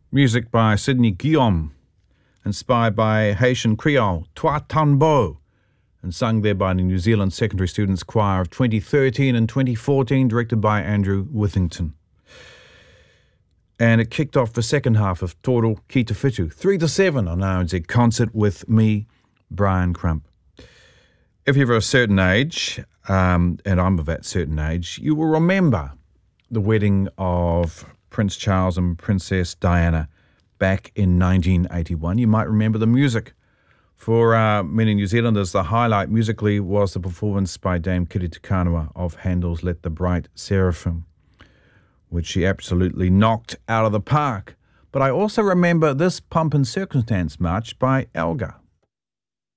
Music by Sidney Guillaume, inspired by Haitian Creole, Toi Tanbo, and sung there by the New Zealand Secondary Students Choir of 2013 and 2014, directed by Andrew Withington. And it kicked off the second half of Toro Ki Te Whitu, 3 to 7 on RNZ Concert with me, Brian Crump. If you're of a certain age, and I'm of that certain age, you will remember the wedding of Prince Charles and Princess Diana back in 1981. You might remember the music. For many New Zealanders, the highlight musically was the performance by Dame Kiri Te Kanawa of Handel's Let the Bright Seraphim, which she absolutely knocked out of the park. But I also remember this Pomp and Circumstance march by Elgar.